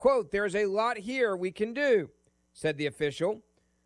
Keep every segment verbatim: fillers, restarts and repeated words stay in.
Quote, "There's a lot here we can do," said the official.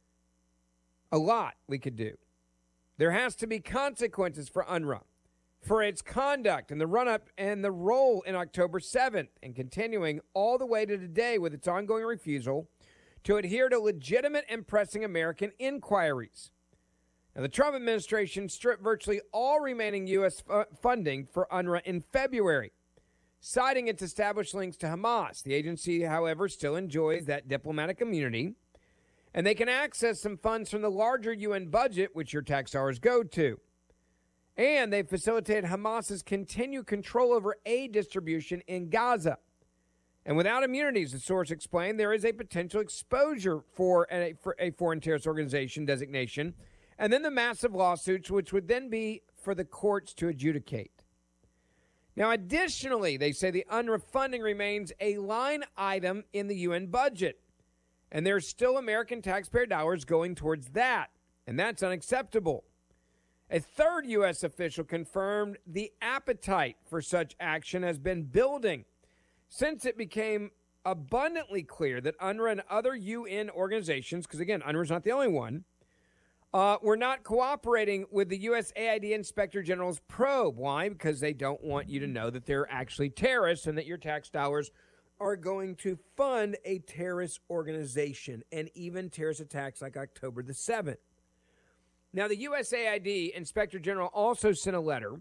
A lot we could do. There has to be consequences for UNRWA for its conduct and the run-up and the roll in October seventh and continuing all the way to today with its ongoing refusal to adhere to legitimate and pressing American inquiries. Now, the Trump administration stripped virtually all remaining U S f- funding for UNRWA in February, citing its established links to Hamas. The agency, however, still enjoys that diplomatic immunity, and they can access some funds from the larger U N budget, which your tax dollars go to. And they facilitated Hamas's continued control over aid distribution in Gaza. And without immunities, the source explained, there is a potential exposure for a, for a foreign terrorist organization designation, and then the massive lawsuits, which would then be for the courts to adjudicate. Now, additionally, they say the UNRWA funding remains a line item in the U N budget, and there's still American taxpayer dollars going towards that, and that's unacceptable. A third U S official confirmed the appetite for such action has been building since it became abundantly clear that UNRWA and other U N organizations, because again, UNRWA is not the only one, uh, were not cooperating with the U S A I D Inspector General's probe. Why? Because they don't want you to know that they're actually terrorists and that your tax dollars are going to fund a terrorist organization and even terrorist attacks like October the seventh. Now, the U S A I D Inspector General also sent a letter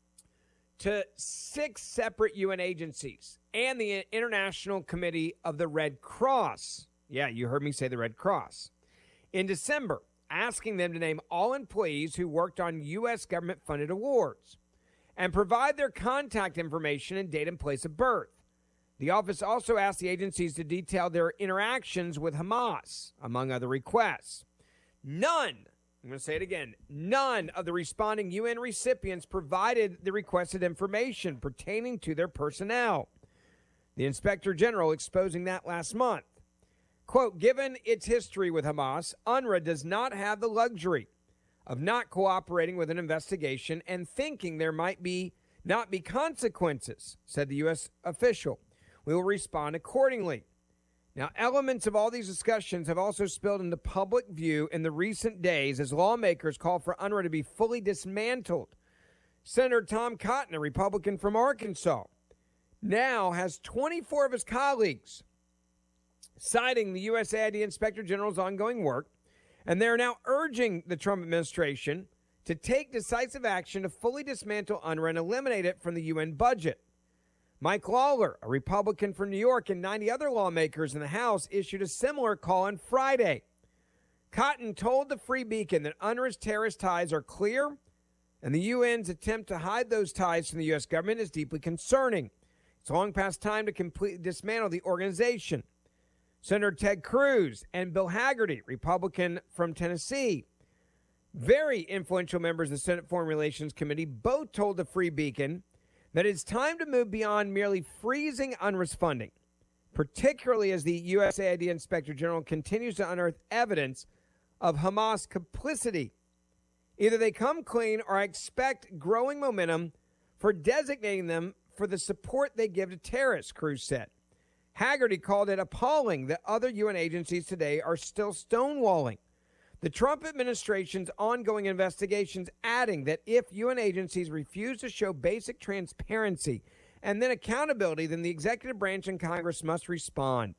to six separate U N agencies and the International Committee of the Red Cross. Yeah, you heard me say the Red Cross. In December, asking them to name all employees who worked on U S government-funded awards and provide their contact information and date and place of birth. The office also asked the agencies to detail their interactions with Hamas, among other requests. None I'm going to say it again. None of the responding U N recipients provided the requested information pertaining to their personnel. The Inspector General exposing that last month. Quote, "Given its history with Hamas, UNRWA does not have the luxury of not cooperating with an investigation and thinking there might be not be consequences," said the U S official. "We will respond accordingly." Now, elements of all these discussions have also spilled into public view in the recent days as lawmakers call for UNRWA to be fully dismantled. Senator Tom Cotton, a Republican from Arkansas, now has twenty-four of his colleagues citing the U S A I D Inspector General's ongoing work, and they're now urging the Trump administration to take decisive action to fully dismantle UNRWA and eliminate it from the U N budget. Mike Lawler, a Republican from New York, and ninety other lawmakers in the House issued a similar call on Friday. Cotton told the Free Beacon that UNRWA's terrorist ties are clear, and the U N's attempt to hide those ties from the U S government is deeply concerning. It's long past time to completely dismantle the organization. Senator Ted Cruz and Bill Hagerty, Republican from Tennessee, very influential members of the Senate Foreign Relations Committee, both told the Free Beacon that it's time to move beyond merely freezing UNRWA's funding, particularly as the U S A I D Inspector General continues to unearth evidence of Hamas complicity. Either they come clean or I expect growing momentum for designating them for the support they give to terrorists, Cruz said. Haggerty called it appalling that other U N agencies today are still stonewalling the Trump administration's ongoing investigations, adding that if U N agencies refuse to show basic transparency and then accountability, then the executive branch and Congress must respond.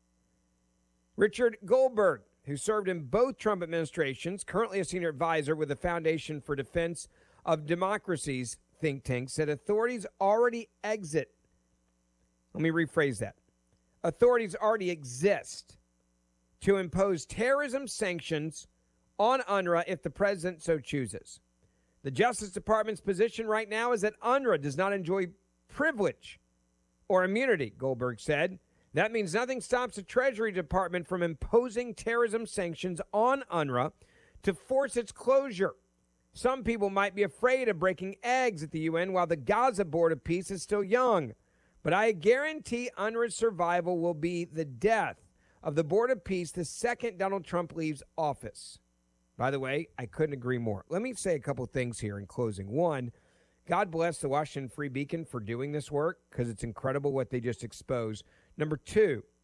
Richard Goldberg, who served in both Trump administrations, currently a senior advisor with the Foundation for Defense of Democracies think tank, said authorities already exit. Let me rephrase that. Authorities already exist to impose terrorism sanctions on UNRWA if the president so chooses. The Justice Department's position right now is that UNRWA does not enjoy privilege or immunity, Goldberg said. That means nothing stops the Treasury Department from imposing terrorism sanctions on UNRWA to force its closure. Some people might be afraid of breaking eggs at the U N while the Gaza Board of Peace is still young. But I guarantee UNRWA's survival will be the death of the Board of Peace the second Donald Trump leaves office. By the way, I couldn't agree more. Let me say a couple things here in closing. One, God bless the Washington Free Beacon for doing this work because it's incredible what they just exposed. Number two,